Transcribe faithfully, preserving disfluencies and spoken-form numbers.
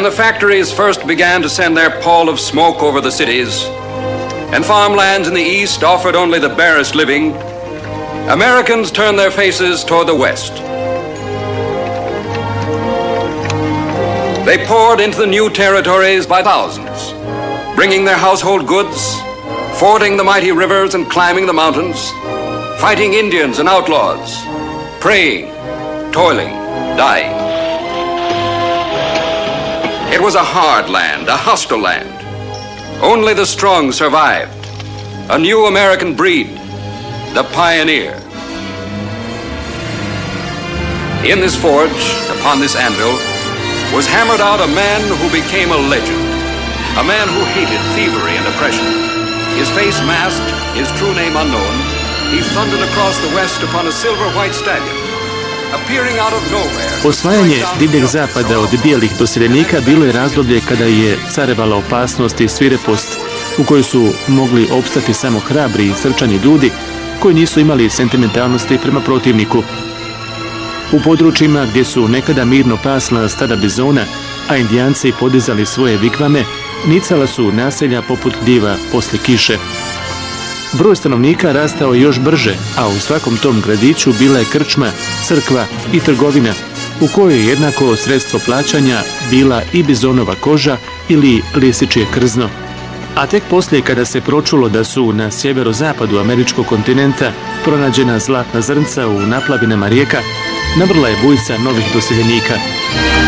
the factories first began to send their pall of smoke over the cities, and farmlands in the east offered only the barest living, Americans turned their faces toward the west. They poured into the new territories by thousands, bringing their household goods, fording the mighty rivers and climbing the mountains, fighting Indians and outlaws, praying, toiling, dying. It was a hard land, a hostile land. Only the strong survived. A new American breed, the pioneer. In this forge, upon this anvil, was hammered out a man who became a legend. A man who hated thievery and oppression. His face masked, his true name unknown, he thundered across the west upon a silver-white stallion. Osvajanje divljeg zapada od bijelih doseljenika bilo je razdoblje kada je carevala opasnost i svirepost u kojoj su mogli opstati samo hrabri i srčani ljudi koji nisu imali sentimentalnosti prema protivniku. U područjima gdje su nekada mirno pasla stada bizona, a Indijanci podizali svoje vigvame, nicala su naselja poput gljiva posle kiše. Broj stanovnika rastao još brže, a u svakom tom gradiću bila je krčma, crkva i trgovina, u kojoj je jednako sredstvo plaćanja bila i bizonova koža ili lisičje krzno. A tek poslije, kada se pročulo da su na sjeverozapadu američkog kontinenta pronađena zlatna zrnca u naplavinama rijeka, navrla je bujica novih doseljenika.